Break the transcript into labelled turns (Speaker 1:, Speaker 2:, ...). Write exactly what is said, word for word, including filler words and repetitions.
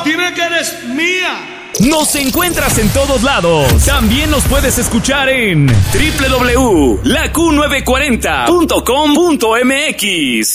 Speaker 1: dime que eres mía.
Speaker 2: Nos encuentras en todos lados. También nos puedes escuchar en doble u doble u doble u punto la q novecientos cuarenta punto com punto m x.